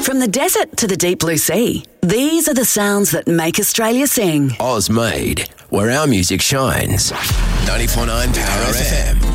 From the desert to the deep blue sea, these are the sounds that make Australia sing. Oz made, where our music shines. 94.9 Power FM.